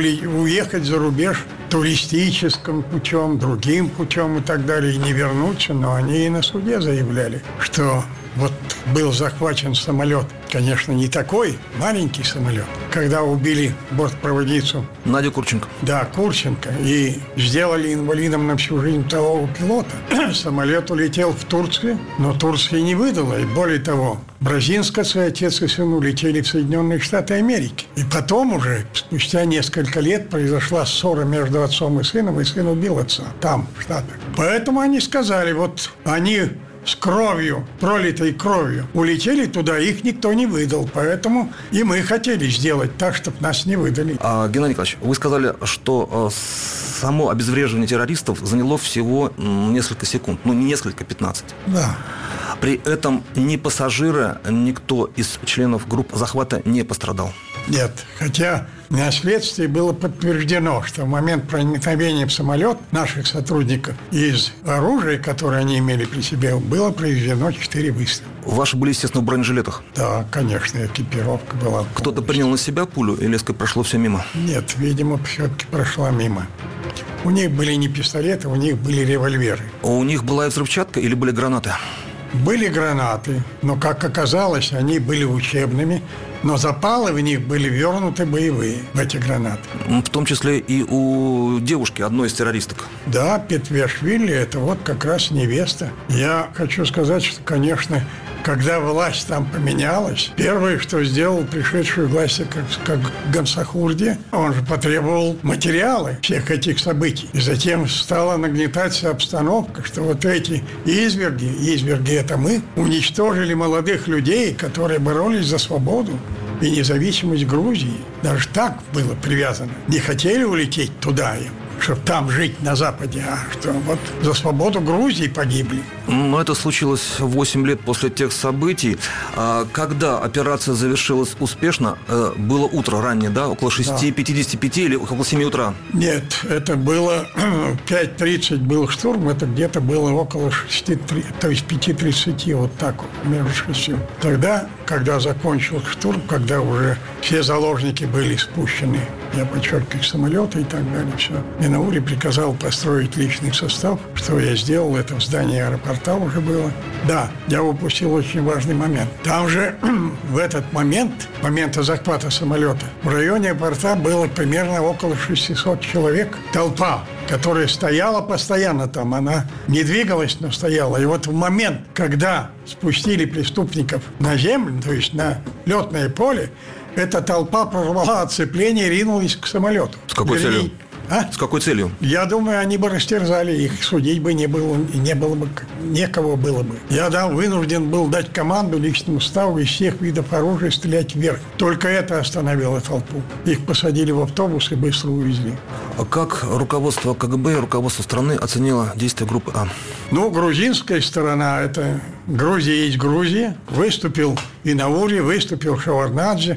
S8: уехать за рубеж туристическим путем, другим путем и так далее, и не вернуться, но они и на суде заявляли, что вот был захвачен самолет, конечно, не такой маленький самолет, когда убили бортпроводницу
S2: Надю Курченко.
S8: Да, Курченко, и сделали инвалидом на всю жизнь того пилота. Самолет улетел в Турцию, но Турция не выдала, и более того, Бразинская, отец и сын, улетели в Соединенные Штаты Америки. И потом уже, спустя несколько лет, произошла ссора между отцом и сыном, и сын убил отца там, в Штатах. Поэтому они сказали, вот они с кровью, пролитой кровью, улетели туда, их никто не выдал. Поэтому и мы хотели сделать так, чтобы нас не выдали.
S2: А, Геннадий Николаевич, вы сказали, что само обезвреживание террористов заняло всего несколько секунд. Ну, не несколько, пятнадцать.
S8: Да.
S2: При этом ни пассажиры, никто из членов групп захвата не пострадал.
S8: Нет, хотя на следствии было подтверждено, что в момент проникновения в самолет наших сотрудников из оружия, которое они имели при себе, было произведено четыре выстрела.
S2: Ваши были, естественно, в бронежилетах?
S8: Да, конечно, экипировка была.
S2: Кто-то принял на себя пулю или прошло все мимо?
S8: Нет, видимо, все-таки прошла мимо. У них были не пистолеты, у них были револьверы.
S2: У них была и взрывчатка или были гранаты?
S8: Были гранаты, но, как оказалось, они были учебными, но запалы в них были вернуты боевые, в эти гранаты.
S2: В том числе и у девушки, одной из террористок.
S8: Да, Петвиашвили – это вот как раз невеста. Я хочу сказать, что, конечно, когда власть там поменялась, первое, что сделал пришедший в власть, как, как Гамсахурди, он же потребовал материалы всех этих событий. И затем стала нагнетаться обстановка, что вот эти изверги, изверги – это мы, уничтожили молодых людей, которые боролись за свободу и независимость Грузии. Даже так было привязано. Не хотели улететь туда им, чтобы там жить на Западе, а что вот за свободу Грузии погибли.
S2: Но это случилось восемь лет после тех событий. Когда операция завершилась успешно, было утро раннее, да? Около шести пятидесяти пяти или около семи утра?
S8: Нет, это было пять тридцать был штурм, это где-то было около шести, то есть пяти тридцати, вот так вот, между шестью. Тогда, когда закончился штурм, когда уже все заложники были спущены, я подчеркиваю, самолеты и так далее, все. Минаури приказал построить личный состав, что я сделал, это в здании аэропорта уже было. Да, я упустил очень важный момент. Там же в этот момент, момента захвата самолета, в районе аэропорта было примерно около шестисот человек. Толпа, которая стояла постоянно там, она не двигалась, но стояла. И вот в момент, когда спустили преступников на землю, то есть на летное поле, эта толпа прорвала оцепление и ринулась к самолету.
S2: С какой
S8: Вернее,
S2: целью?
S8: А?
S2: С какой целью?
S8: Я думаю, они бы растерзали их, судить бы не было, не было бы, некого было бы. Я да, вынужден был дать команду личному составу из всех видов оружия стрелять вверх. Только это остановило толпу. Их посадили в автобус и быстро увезли.
S2: А как руководство КГБ и руководство страны оценило действия группы А?
S8: Ну, грузинская сторона, это Грузия есть Грузия. Выступил Инаури, выступил Шеварднадзе.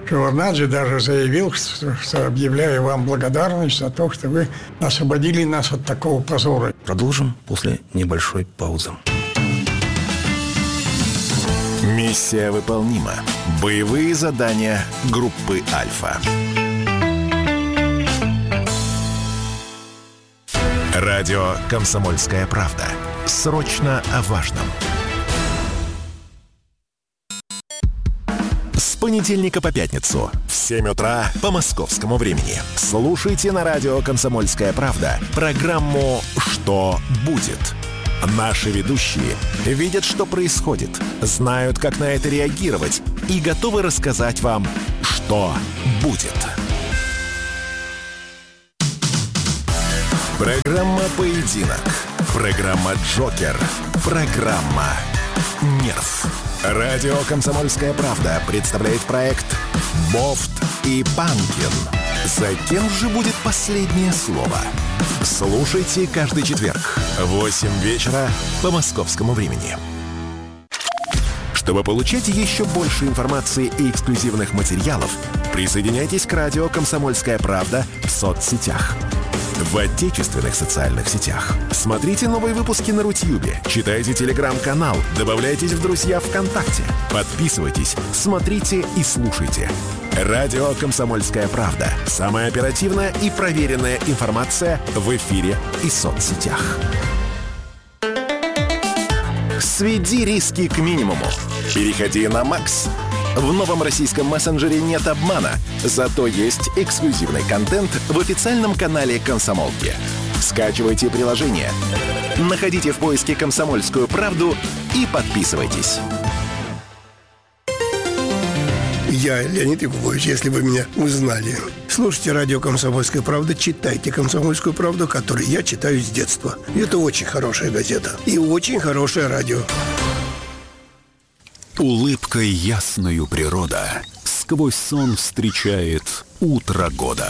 S8: Шеварднадзе даже заявил, что, что объявляю вам благодарность за то, что вы освободили нас от такого позора.
S2: Продолжим после небольшой паузы.
S4: Миссия выполнима. Боевые задания группы «Альфа». Радио «Комсомольская правда». Срочно о важном. С понедельника по пятницу в семь утра по московскому времени слушайте на радио «Комсомольская правда» программу «Что будет?». Наши ведущие видят, что происходит, знают, как на это реагировать и готовы рассказать вам, что будет. Программа «Поединок». Программа «Джокер». Программа «Нерв». Радио «Комсомольская правда» представляет проект «Бофт и Панкин». За кем же будет последнее слово? Слушайте каждый четверг в восемь вечера по московскому времени. Чтобы получать еще больше информации и эксклюзивных материалов, присоединяйтесь к радио «Комсомольская правда» в соцсетях. В отечественных социальных сетях. Смотрите новые выпуски на Рутьюбе, читайте телеграм-канал, добавляйтесь в друзья ВКонтакте, подписывайтесь, смотрите и слушайте. Радио «Комсомольская правда». Самая оперативная и проверенная информация в эфире и соцсетях. Сведи риски к минимуму. Переходи на Макс. В новом российском мессенджере нет обмана, зато есть эксклюзивный контент в официальном канале «Комсомолки». Скачивайте приложение, находите в поиске «Комсомольскую правду» и подписывайтесь.
S11: Я Леонид Якубович, если вы меня узнали. Слушайте радио «Комсомольская правда», читайте «Комсомольскую правду», которую я читаю с детства. Это очень хорошая газета и очень хорошее радио.
S7: Улыбкой ясною природа сквозь сон встречает утро года.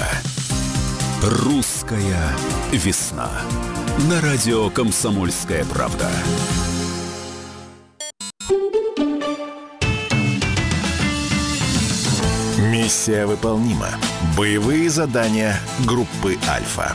S7: Русская весна. На радио «Комсомольская правда».
S4: Миссия выполнима. Боевые задания группы «Альфа».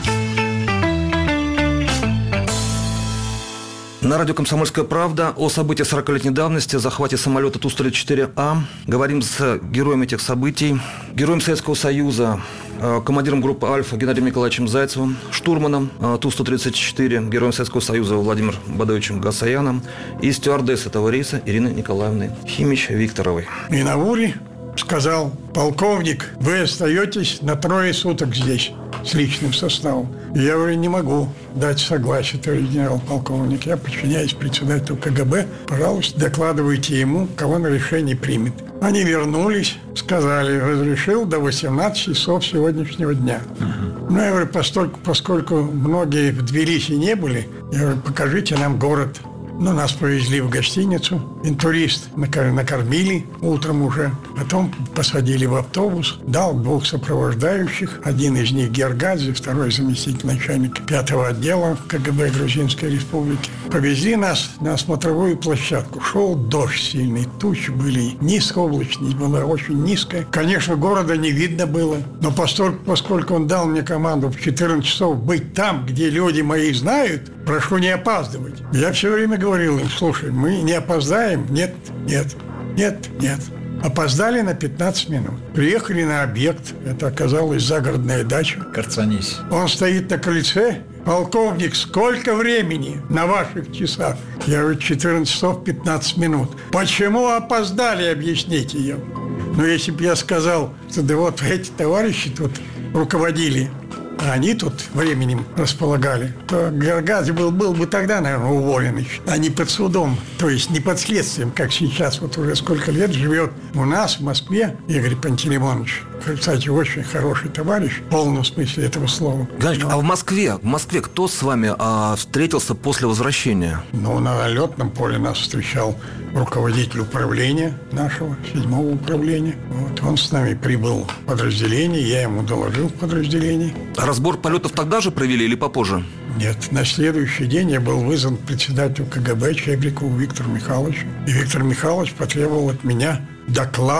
S2: На радио «Комсомольская правда» о событиях сорокалетней давности, захвате самолета Ту сто тридцать четыре А. Говорим с героем этих событий, героем Советского Союза, командиром группы «Альфа» Геннадием Николаевичем Зайцевым, штурманом Ту сто тридцать четыре, героем Советского Союза Владимиром Бадовичем Гасаяном и стюардессой этого рейса Ириной Николаевной Химич-Викторовой.
S8: И на Уре сказал: полковник, вы остаетесь на трое суток здесь с личным составом. Я говорю, не могу дать согласие, товарищ генерал-полковник. Я подчиняюсь председателю КГБ. Пожалуйста, докладывайте ему, кого он решение примет. Они вернулись, сказали, разрешил до восемнадцати часов сегодняшнего дня. Uh-huh. Ну, я говорю, поскольку, поскольку многие в Тбилиси не были, я говорю, покажите нам город. Ну, нас повезли в гостиницу, интурист накормили утром уже, потом посадили в автобус, дал двух сопровождающих, один из них Гергадзе, второй заместитель начальника пятого отдела КГБ Грузинской Республики. Повезли нас на смотровую площадку. Шел дождь сильный, тучи были, низкооблачность была очень низкая. Конечно, города не видно было, но поскольку, поскольку он дал мне команду в четырнадцать часов быть там, где люди мои знают, прошу не опаздывать. Я все время говорил им, слушай, мы не опоздаем? Нет, нет, нет, нет. Опоздали на пятнадцать минут. Приехали на объект. Это оказалась загородная дача.
S3: Карцанись.
S8: Он стоит на крыльце. Полковник, сколько времени на ваших часах? Я говорю, четырнадцать часов пятнадцать минут. Почему опоздали, объясните ему. Ну, если бы я сказал, что да вот эти товарищи тут руководили, а они тут временем располагали, то Гергадзе был, был бы тогда, наверное, уволен еще, а не под судом, то есть не под следствием, как сейчас, вот уже сколько лет живет у нас в Москве Игорь Пантелеймонович. Кстати, очень хороший товарищ, в полном смысле этого слова.
S2: Геннадий,
S8: Но...
S2: а в Москве, в Москве кто с вами а, встретился после возвращения?
S8: Ну, на летном поле нас встречал руководитель управления нашего, седьмого управления. Вот, он с нами прибыл в подразделение, я ему доложил в подразделении.
S2: А разбор полетов тогда же провели или попозже?
S8: Нет, на следующий день я был вызван председателю КГБ Чебрикову Виктору Михайловичу. И Виктор Михайлович потребовал от меня доклада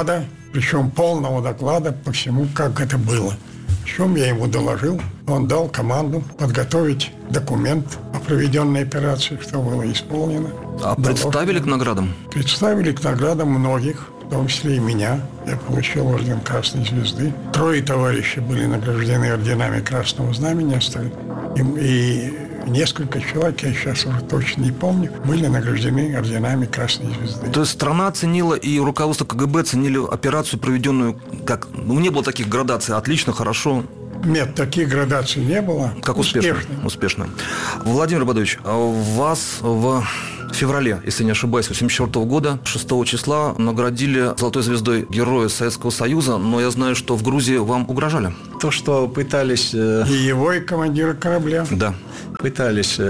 S8: причем полного доклада по всему, как это было. В чем я ему доложил. Он дал команду подготовить документ о проведенной операции, что было исполнено.
S2: А представили к наградам?
S8: Представили к наградам многих, в том числе и меня. Я получил орден Красной Звезды. Трое товарищей были награждены орденами Красного Знамени. И, и несколько человек, я сейчас уже точно не помню, были награждены орденами Красной Звезды.
S2: То есть страна оценила и руководство КГБ оценили операцию, проведенную, как, ну, не было таких градаций, отлично, хорошо.
S8: Нет, таких градаций не было.
S2: Как успешно. Успешно. успешно. Владимир Бадович, вас в феврале, если не ошибаюсь, восемьдесят четвёртого года, шестого числа, наградили Золотой звездой Героя Советского Союза, но я знаю, что в Грузии вам угрожали.
S3: То, что пытались...
S8: И его, и командира корабля.
S2: Да.
S3: Пытались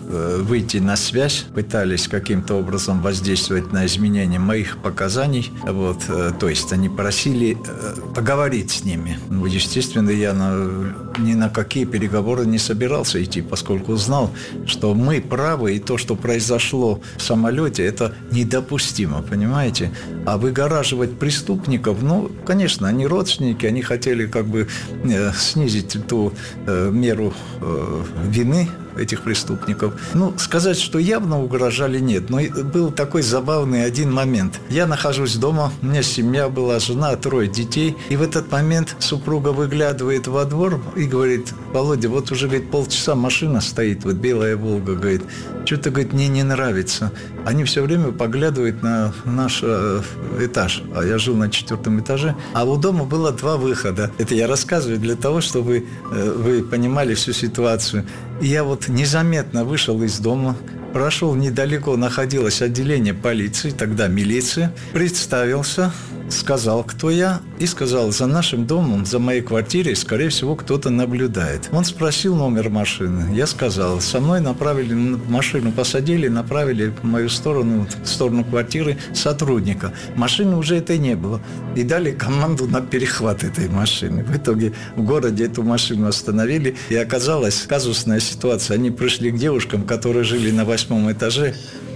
S3: выйти на связь, пытались каким-то образом воздействовать на изменение моих показаний. Вот, то есть они просили поговорить с ними. Ну, естественно, я на, ни на какие переговоры не собирался идти, поскольку знал, что мы правы, и то, что произошло в самолете, это недопустимо, понимаете? А выгораживать преступников, ну, конечно, они родственники, они хотели как бы снизить ту э, меру э, вины этих преступников. Ну, сказать, что явно угрожали, нет. Но был такой забавный один момент. Я нахожусь дома, у меня семья была, жена, трое детей. И в этот момент супруга выглядывает во двор и говорит: Володя, вот уже, говорит, полчаса машина стоит, вот белая Волга, говорит, что-то, говорит, мне не нравится. Они все время поглядывают на наш э, этаж. А я жил на четвертом этаже. А у дома было два выхода. Это я рассказываю для того, чтобы э, вы понимали всю ситуацию. И я вот незаметно вышел из дома, прошел недалеко, находилось отделение полиции, тогда милиция, представился, сказал, кто я, и сказал, за нашим домом, за моей квартирой, скорее всего, кто-то наблюдает. Он спросил номер машины, я сказал, со мной направили машину, посадили, направили в мою сторону, в сторону квартиры сотрудника. Машины уже этой не было. И дали команду на перехват этой машины. В итоге в городе эту машину остановили, и оказалась казусная ситуация. Они пришли к девушкам, которые жили на восьмом этаже,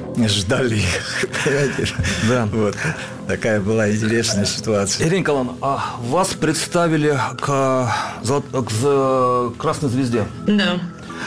S3: ждали их.
S2: Да.
S3: Вот. Такая была интересная ситуация.
S2: Ирина Николаевна, а вас представили к, к Красной Звезде?
S1: Да.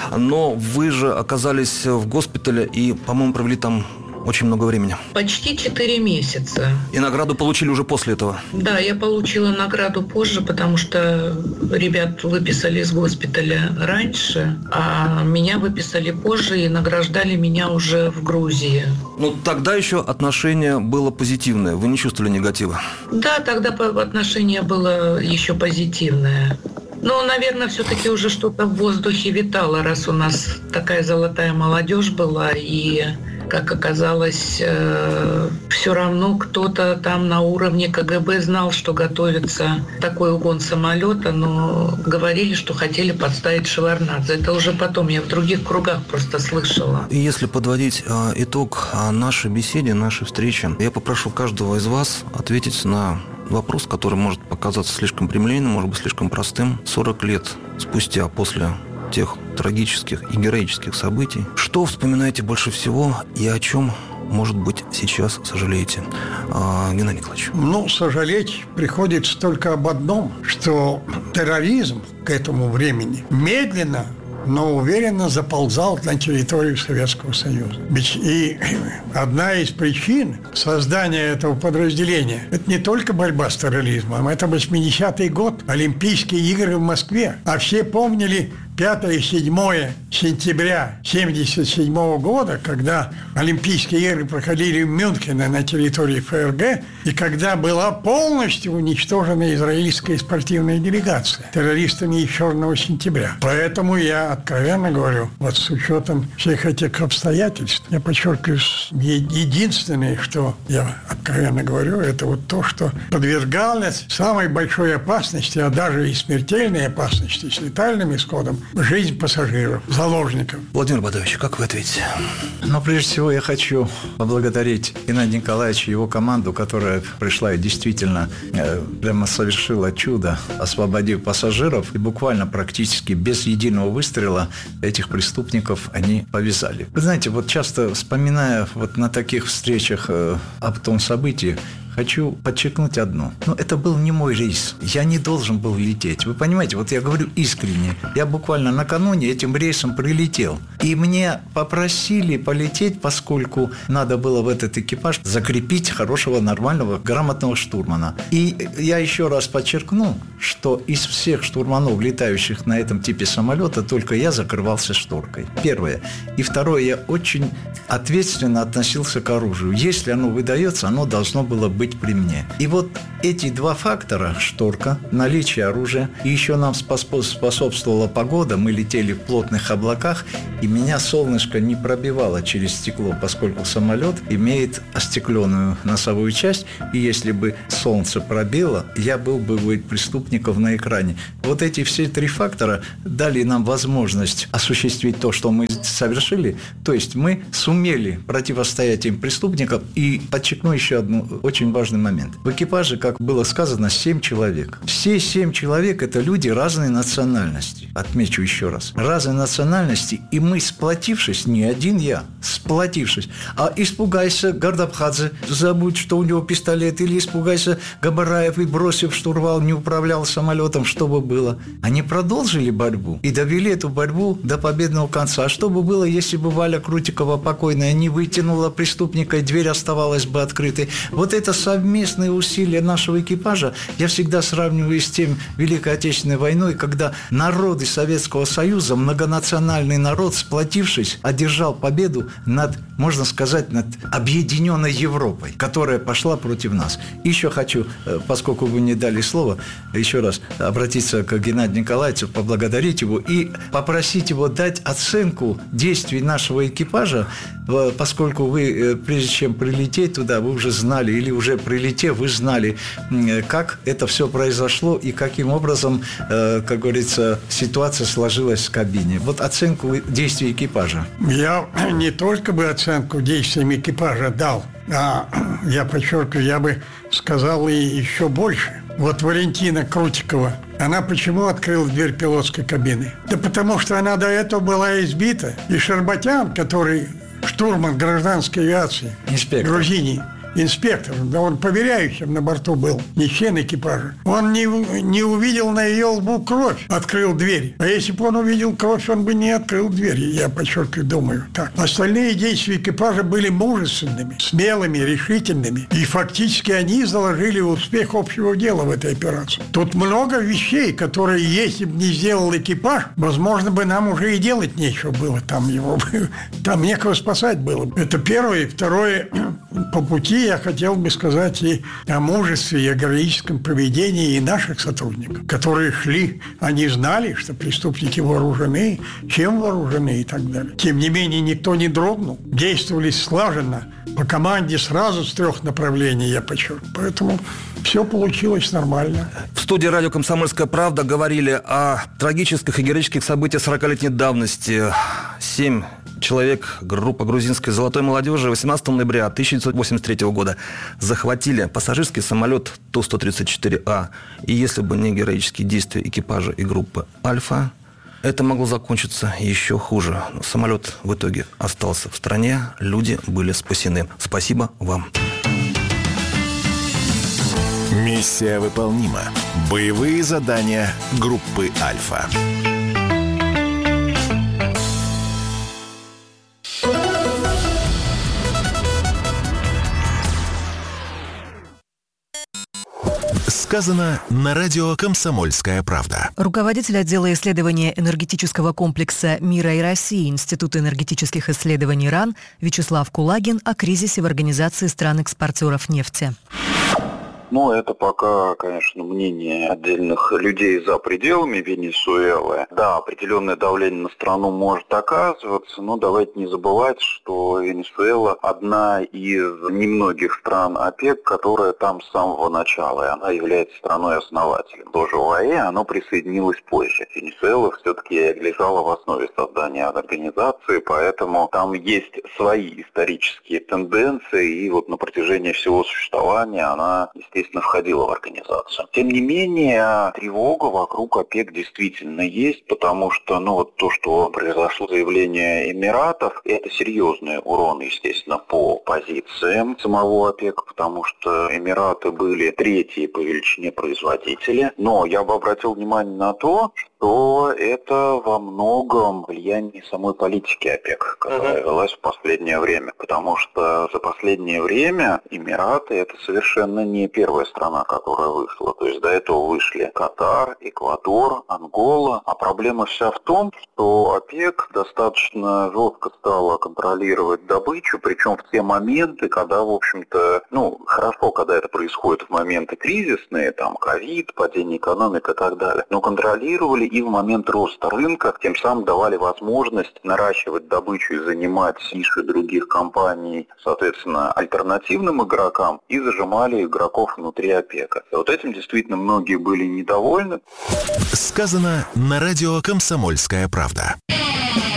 S2: Но вы же оказались в госпитале и, по-моему, провели там очень много времени.
S1: Почти четыре месяца.
S2: И награду получили уже после этого?
S1: Да, я получила награду позже, потому что ребят выписали из госпиталя раньше, а меня выписали позже и награждали меня уже в Грузии.
S2: Ну, тогда еще отношение было позитивное, вы не чувствовали негатива?
S1: Да, тогда отношение было еще позитивное. Ну, наверное, все-таки уже что-то в воздухе витало, раз у нас такая золотая молодежь была, и, как оказалось, э, все равно кто-то там на уровне КГБ знал, что готовится такой угон самолета, но говорили, что хотели подставить Шеварднадзе. Это уже потом я в других кругах просто слышала.
S2: И если подводить э, итог нашей беседе, нашей встречи, я попрошу каждого из вас ответить на вопрос, который может показаться слишком прямолинейным, может быть, слишком простым. сорок лет спустя после тех трагических и героических событий, что вспоминаете больше всего и о чем, может быть, сейчас сожалеете? А, Геннадий Николаевич.
S8: Ну, сожалеть приходится только об одном, что терроризм к этому времени медленно, но уверенно заползал на территорию Советского Союза. И одна из причин создания этого подразделения – это не только борьба с терроризмом, это восьмидесятый год, Олимпийские игры в Москве. А все помнили пятое-седьмое сентября семьдесят седьмого года, когда Олимпийские игры проходили в Мюнхене на территории ФРГ, и когда была полностью уничтожена израильская спортивная делегация террористами из Черного сентября. Поэтому я откровенно говорю, вот с учетом всех этих обстоятельств, я подчеркиваю, единственное, что я откровенно говорю, это вот то, что подвергалось самой большой опасности, а даже и смертельной опасности с летальным исходом, жизнь пассажиров, заложников.
S2: Владимир Бадович, как вы ответите?
S3: Ну, прежде всего, я хочу поблагодарить Геннадия Николаевича и его команду, которая пришла и действительно э, прямо совершила чудо, освободив пассажиров, и буквально практически без единого выстрела этих преступников они повязали. Вы знаете, вот часто вспоминая вот на таких встречах э, об том событии, хочу подчеркнуть одно. Ну, это был не мой рейс. Я не должен был лететь. Вы понимаете, вот я говорю искренне. Я буквально накануне этим рейсом прилетел. И мне попросили полететь, поскольку надо было в этот экипаж закрепить хорошего, нормального, грамотного штурмана. И я еще раз подчеркну, что из всех штурманов, летающих на этом типе самолета, только я закрывался шторкой. Первое. И второе, я очень ответственно относился к оружию. Если оно выдается, оно должно было быть при мне. И вот эти два фактора, шторка, наличие оружия, и еще нам способствовала погода, мы летели в плотных облаках, и меня солнышко не пробивало через стекло, поскольку самолет имеет остекленную носовую часть, и если бы солнце пробило, я был бы у преступников на экране. Вот эти все три фактора дали нам возможность осуществить то, что мы совершили, то есть мы сумели противостоять им преступникам. И подчеркну еще один очень важный момент. В экипаже, как было сказано, семь человек. Все семь человек – это люди разной национальности. Отмечу еще раз. Разной национальности. И мы, сплотившись, не один я, сплотившись, а испугайся Гардабхадзе, забудь, что у него пистолет, или испугайся Габараев и, бросив штурвал, не управлял самолетом, что бы было. Они продолжили борьбу и довели эту борьбу до победного конца. А что бы было, если бы Валя Крутикова покойная не вытянула преступника, и дверь оставалась бы открытой? Вот это совместные усилия нашего экипажа я всегда сравниваю с тем Великой Отечественной войной, когда народы Советского Союза, многонациональный народ, сплотившись, одержал победу над, можно сказать, над объединенной Европой, которая пошла против нас. Еще хочу, поскольку вы мне дали слово, еще раз обратиться к Геннадию Николаевичу, поблагодарить его и попросить его дать оценку действий нашего экипажа, поскольку вы, прежде чем прилететь туда, вы уже знали, или уже прилетев, вы знали, как это все произошло и каким образом, как говорится, ситуация сложилась в кабине. Вот оценку действий экипажа.
S8: Я не только бы оценку действиям экипажа дал, а я подчеркиваю, я бы сказал и еще больше. Вот Валентина Крутикова, она почему открыла дверь пилотской кабины? Да потому что она до этого была избита. И Шарбатян, который штурман гражданской авиации,
S3: инспектор.
S8: Грузинии, инспектор, да он поверяющим на борту был, не член экипажа. Он не, не увидел на ее лбу кровь, открыл дверь. А если бы он увидел кровь, он бы не открыл дверь. Я, подчеркиваю, думаю так. Остальные действия экипажа были мужественными, смелыми, решительными. И фактически они заложили успех общего дела в этой операции. Тут много вещей, которые, если бы не сделал экипаж, возможно бы нам уже и делать нечего было. Там его, там некого спасать было. Это первое. Второе, по пути я хотел бы сказать и о мужестве, и о героическом поведении и наших сотрудников, которые шли, они знали, что преступники вооружены, чем вооружены и так далее. Тем не менее, никто не дрогнул, действовали слаженно, по команде сразу с трех направлений, я подчеркну. Поэтому все получилось нормально.
S2: В студии радио «Комсомольская правда» говорили о трагических и героических событиях сорокалетней давности. Семь человек, группа грузинской золотой молодежи, восемнадцатого ноября тысяча девятьсот восемьдесят третьего года захватили пассажирский самолет Ту сто тридцать четыре А. И если бы не героические действия экипажа и группы «Альфа», это могло закончиться еще хуже. Самолет в итоге остался в стране, люди были спасены. Спасибо вам.
S4: Миссия выполнима. Боевые задания группы «Альфа». Сказано на радио «Комсомольская правда».
S5: Руководитель отдела исследования энергетического комплекса «Мира и России» Института энергетических исследований РАН Вячеслав Кулагин о кризисе в Организации стран-экспортеров нефти.
S12: Ну, это пока, конечно, мнение отдельных людей за пределами Венесуэлы. Да, определенное давление на страну может оказываться, но давайте не забывать, что Венесуэла одна из немногих стран ОПЕК, которая там с самого начала, и она является страной-основателем. Тоже ОАЭ, оно присоединилось позже. Венесуэла все-таки лежала в основе создания организации, поэтому там есть свои исторические тенденции, и вот на протяжении всего существования она, естественно, естественно, входила в организацию. Тем не менее, тревога вокруг ОПЕК действительно есть, потому что, ну, вот то, что произошло заявление Эмиратов, это серьезный урон, естественно, по позициям самого ОПЕК, потому что Эмираты были третьи по величине производители. Но я бы обратил внимание на то, что это во многом влияние самой политики ОПЕК, которая велась в последнее время. Потому что за последнее время Эмираты — это совершенно не первая страна, которая вышла. То есть до этого вышли Катар, Эквадор, Ангола. А проблема вся в том, что ОПЕК достаточно жестко стала контролировать добычу, причем в те моменты, когда, в общем-то, ну, хорошо, когда это происходит в моменты кризисные, там, ковид, падение экономики и так далее, но контролировали и в момент роста рынка, тем самым давали возможность наращивать добычу и занимать ниши других компаний, соответственно, альтернативным игрокам, и зажимали игроков внутри ОПЕКа. И вот этим действительно многие были недовольны.
S4: Сказано на радио «Комсомольская правда».